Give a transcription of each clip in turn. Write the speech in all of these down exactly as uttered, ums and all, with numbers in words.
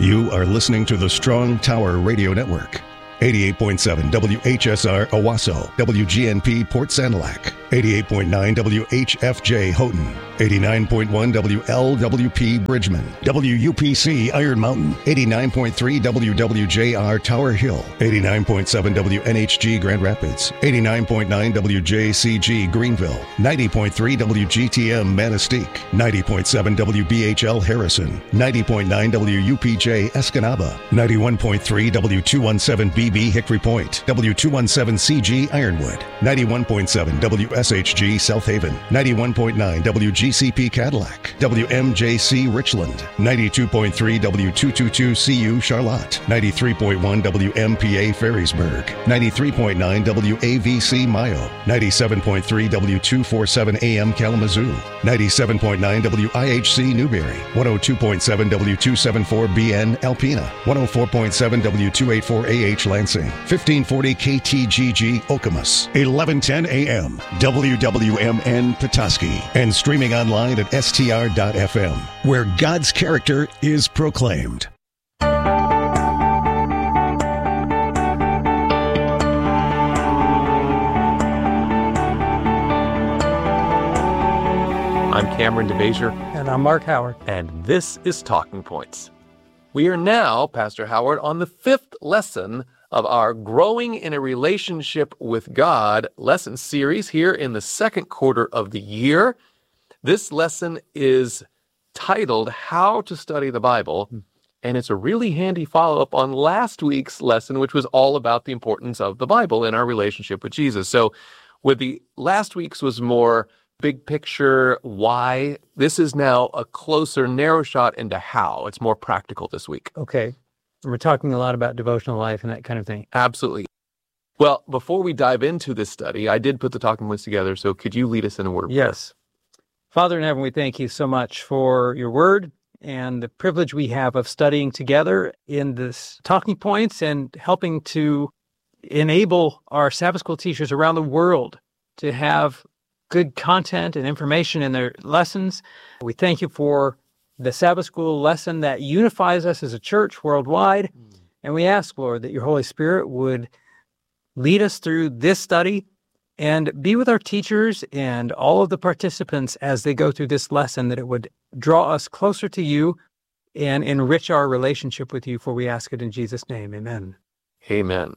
You are listening to the Strong Tower Radio Network. eighty-eight point seven W H S R Owasso, W G N P Port Sanilac, eighty-eight point nine W H F J Houghton, eighty-nine point one W L W P Bridgman, W U P C Iron Mountain, eighty-nine point three W W J R Tower Hill, eighty-nine point seven W N H G Grand Rapids, eighty-nine point nine W J C G Greenville, ninety point three W G T M Manistee, ninety point seven W B H L Harrison, ninety point nine W U P J Escanaba, ninety-one point three W two seventeen B B Hickory Point, W two seventeen C G Ironwood, ninety-one point seven W S H G South Haven, ninety-one point nine W G C P Cadillac, W M J C Richland, ninety-two point three W two twenty-two C U Charlotte, ninety-three point one W M P A Ferrisburg, ninety-three point nine W A V C Mayo, ninety-seven point three W two forty-seven A M Kalamazoo, ninety-seven point nine W I H C Newberry, one oh two point seven W two seventy-four B N Alpena, one oh four point seven W two eighty-four A H Lansing, fifteen forty K T G G Okemos, eleven ten A M W W M N Petoskey, and streaming online at S T R dot F M, where God's character is proclaimed. I'm Cameron DeBazier. And I'm Mark Howard. And this is Talking Points. We are now, Pastor Howard, on the fifth lesson of our Growing in a Relationship with God lesson series here in the second quarter of the year. This lesson is titled How to Study the Bible, and it's a really handy follow-up on last week's lesson, which was all about the importance of the Bible in our relationship with Jesus. So with the last week's was more big picture, why. This is now a closer, narrow shot into how. It's more practical this week. Okay. We're talking a lot about devotional life and that kind of thing. Absolutely. Well, before we dive into this study, I did put the talking points together, so could you lead us in a word of prayer? Yes. Father in heaven, we thank you so much for your word and the privilege we have of studying together in this talking points and helping to enable our Sabbath school teachers around the world to have good content and information in their lessons. We thank you for the Sabbath school lesson that unifies us as a church worldwide. Mm. And we ask, Lord, that your Holy Spirit would lead us through this study and be with our teachers and all of the participants as they go through this lesson, that it would draw us closer to you and enrich our relationship with you, for we ask it in Jesus' name. Amen. Amen.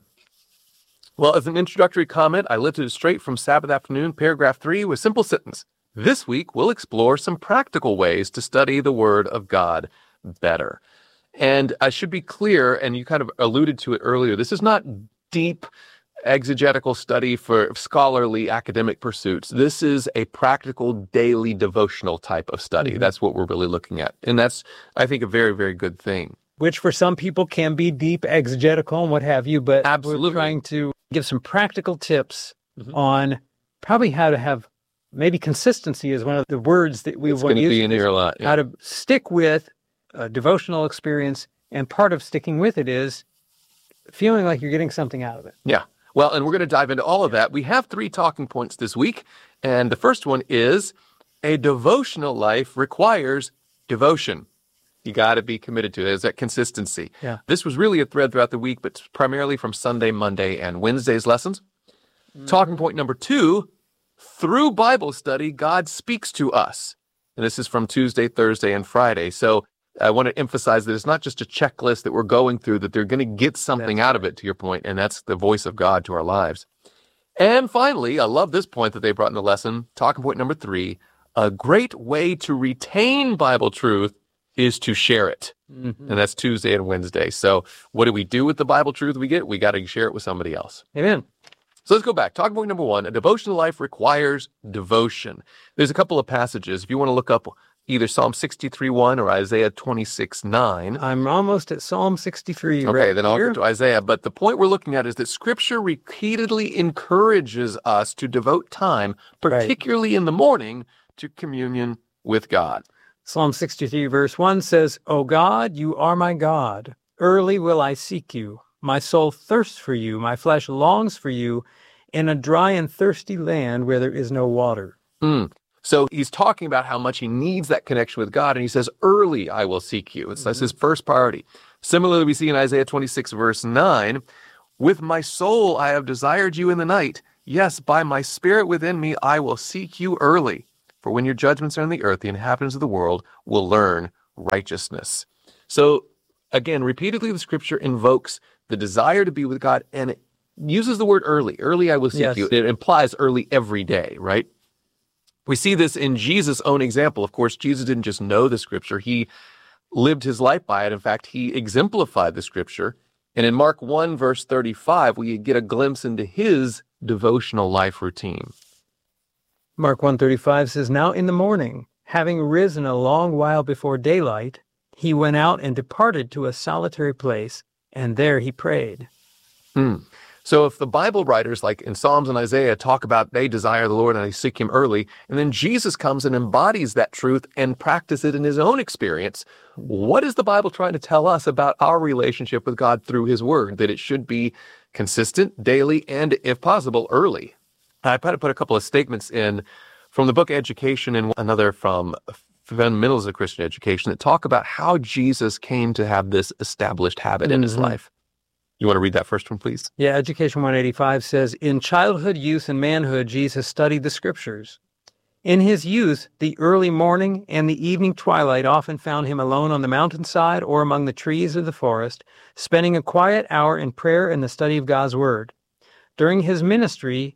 Well, as an introductory comment, I lifted it straight from Sabbath Afternoon, paragraph three, with simple sentence. This week, we'll explore some practical ways to study the Word of God better. And I should be clear, and you kind of alluded to it earlier, this is not deep exegetical study for scholarly academic pursuits. This is a practical daily devotional type of study. Mm-hmm. That's what we're really looking at. And that's, I think, a very, very good thing. Which for some people can be deep exegetical and what have you, but Absolutely. We're trying to give some practical tips mm-hmm. on probably how to have, maybe consistency is one of the words that we it's want to use. Be in here a lot. Yeah. How to stick with a devotional experience, and part of sticking with it is feeling like you're getting something out of it. Yeah. Well, and we're going to dive into all of that. We have three talking points this week, and the first one is a devotional life requires devotion. You got to be committed to it. There's that consistency. Yeah. This was really a thread throughout the week, but primarily from Sunday, Monday, and Wednesday's lessons. Mm-hmm. Talking point number two, through Bible study, God speaks to us. And this is from Tuesday, Thursday, and Friday. So I want to emphasize that it's not just a checklist that we're going through, that they're going to get something that's out right. of it, to your point, and that's the voice of God to our lives. And finally, I love this point that they brought in the lesson, talking point number three, a great way to retain Bible truth is to share it. Mm-hmm. And that's Tuesday and Wednesday. So what do we do with the Bible truth we get? We got to share it with somebody else. Amen. So let's go back. Talking point number one, a devotional life requires devotion. There's a couple of passages. If you want to look up either Psalm sixty-three one or Isaiah twenty-six nine. I'm almost at Psalm sixty-three. Okay, right then I'll here. get to Isaiah. But the point we're looking at is that Scripture repeatedly encourages us to devote time, particularly right. in the morning, to communion with God. Psalm sixty-three verse one says, O God, you are my God. Early will I seek you. My soul thirsts for you. My flesh longs for you in a dry and thirsty land where there is no water. Mm. So he's talking about how much he needs that connection with God, and he says, early I will seek you. It's, mm-hmm. That's his first priority. Similarly, we see in Isaiah twenty-six, verse nine, with my soul I have desired you in the night. Yes, by my spirit within me I will seek you early. For when your judgments are in the earth, the inhabitants of the world will learn righteousness. So again, repeatedly the scripture invokes the desire to be with God, and it uses the word early. Early I will seek yes. you. It implies early every day, right? We see this in Jesus' own example. Of course, Jesus didn't just know the scripture. He lived his life by it. In fact, he exemplified the scripture. And in Mark one, verse thirty-five, we get a glimpse into his devotional life routine. Mark one thirty-five says, now in the morning, having risen a long while before daylight, he went out and departed to a solitary place, and there he prayed. Hmm. So if the Bible writers, like in Psalms and Isaiah, talk about they desire the Lord and they seek him early, and then Jesus comes and embodies that truth and practices it in his own experience, what is the Bible trying to tell us about our relationship with God through his word? That it should be consistent, daily, and if possible, early. I try to put a couple of statements in from the book Education and another from Fundamentals of Christian Education that talk about how Jesus came to have this established habit mm-hmm. in his life. You want to read that first one, please? Yeah, Education one eighty-five says, in childhood, youth, and manhood, Jesus studied the scriptures. In his youth, the early morning and the evening twilight often found him alone on the mountainside or among the trees of the forest, spending a quiet hour in prayer and the study of God's word. During his ministry,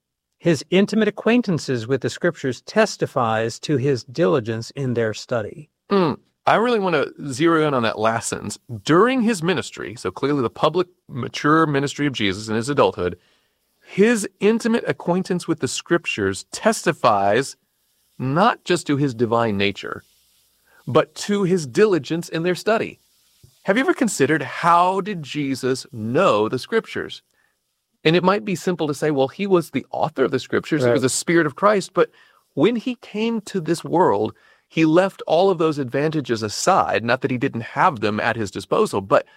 his intimate acquaintances with the scriptures testifies to his diligence in their study. Mm. I really want to zero in on that last sentence. During his ministry, so clearly the public, mature ministry of Jesus in his adulthood, his intimate acquaintance with the scriptures testifies not just to his divine nature, but to his diligence in their study. Have you ever considered how did Jesus know the scriptures? And it might be simple to say, well, he was the author of the scriptures. Right. It was the Spirit of Christ. But when he came to this world, he left all of those advantages aside, not that he didn't have them at his disposal, but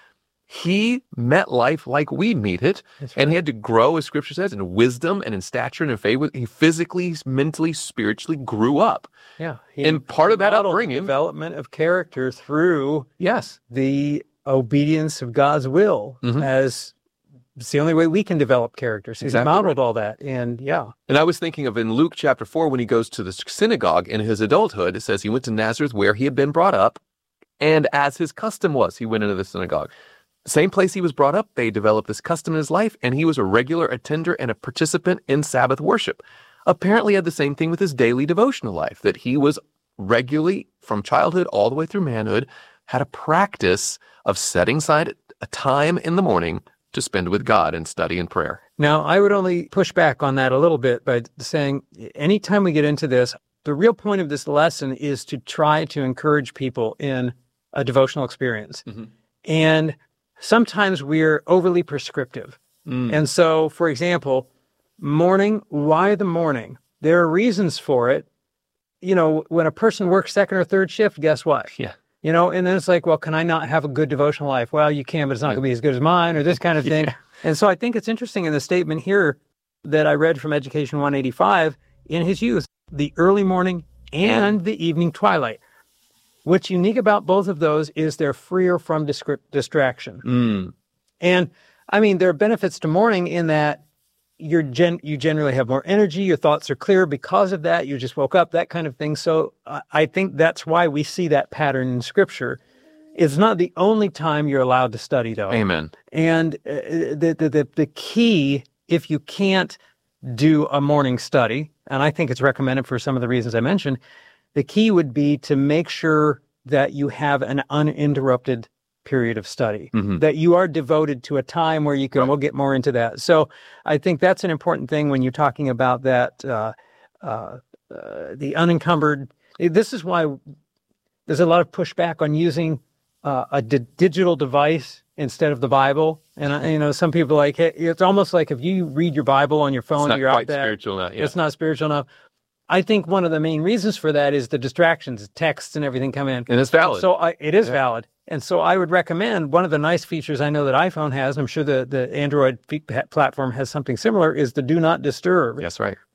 he met life like we meet it, right. And he had to grow, as Scripture says, in wisdom and in stature and in faith. He physically, mentally, spiritually grew up. Yeah. And part of that upbringing, development of character through yes, the obedience of God's will, mm-hmm. as it's the only way we can develop characters. He's exactly modeled right. all that. And yeah. And I was thinking of in Luke chapter four, when he goes to the synagogue in his adulthood, it says he went to Nazareth where he had been brought up. And as his custom was, he went into the synagogue. Same place he was brought up, they developed this custom in his life, and he was a regular attender and a participant in Sabbath worship. Apparently had the same thing with his daily devotional life, that he was regularly, from childhood all the way through manhood, had a practice of setting aside a time in the morning to spend with God in study and prayer. Now, I would only push back on that a little bit by saying, anytime we get into this, the real point of this lesson is to try to encourage people in a devotional experience. Mm-hmm. And sometimes we're overly prescriptive. Mm. And so, for example, morning, why the morning? There are reasons for it. You know, when a person works second or third shift, guess what? Yeah. You know, and then it's like, well, can I not have a good devotional life? Well, you can, but it's not going to be as good as mine, or this kind of thing. Yeah. And so I think it's interesting in the statement here that I read from Education one eighty-five, in his youth, the early morning and the evening twilight. What's unique about both of those is they're freer from discri- distraction. Mm. And I mean, there are benefits to morning in that you're gen- you generally have more energy, your thoughts are clear because of that, you just woke up, that kind of thing. So uh, I think that's why we see that pattern in Scripture. It's not the only time you're allowed to study, though. Amen. And uh, the, the, the, the key, if you can't do a morning study, and I think it's recommended for some of the reasons I mentioned, the key would be to make sure that you have an uninterrupted period of study, mm-hmm. that you are devoted to a time where you can, right. We'll get more into that. So I think that's an important thing when you're talking about that, uh, uh, uh, the unencumbered. This is why there's a lot of pushback on using uh, a di- digital device instead of the Bible. And, uh, you know, some people are like, hey, it's almost like if you read your Bible on your phone, it's you're not out quite there. Spiritual enough, yeah. It's not spiritual enough. I think one of the main reasons for that is the distractions, texts and everything come in. And it's valid. So I, it is yeah. valid. And so I would recommend, one of the nice features I know that iPhone has, and I'm sure the, the Android platform has something similar, is the do not disturb. That's right.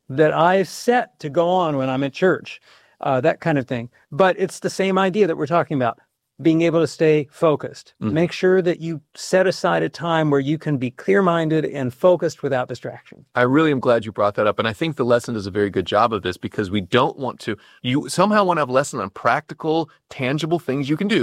that I've set to go on when I'm at church, uh, that kind of thing. But it's the same idea that we're talking about, being able to stay focused. Mm. Make sure that you set aside a time where you can be clear-minded and focused without distraction. I really am glad you brought that up. And I think the lesson does a very good job of this, because we don't want to, you somehow want to have a lesson on practical, tangible things you can do